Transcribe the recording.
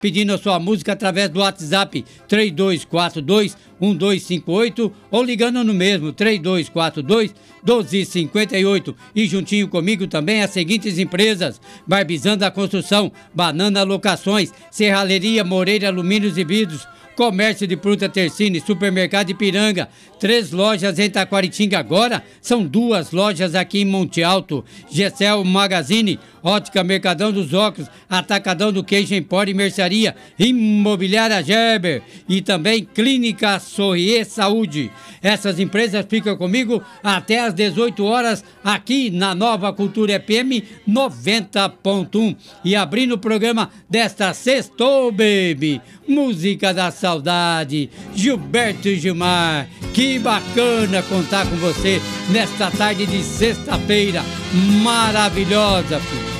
pedindo a sua música através do WhatsApp 3242-1258 ou ligando no mesmo 3242-1258. E juntinho comigo também as seguintes empresas: Barbizan da Construção, Banana Locações, Serralheria Moreira Alumínios e Vidros, Comércio de Fruta Tercine, Supermercado Ipiranga, 3 lojas em Taquaritinga, agora são 2 lojas aqui em Monte Alto. Gessel Magazine, Ótica Mercadão dos Óculos, Atacadão do Queijo Empório e Mercearia, Imobiliária Gerber e também Clínica Sorrier Saúde. Essas empresas ficam comigo até às 18 horas aqui na Nova Cultura FM 90.1. E abrindo o programa desta Sextou, baby, música da saudade, Gilberto e Gilmar. Que bacana contar com você nesta tarde de sexta-feira maravilhosa, filho.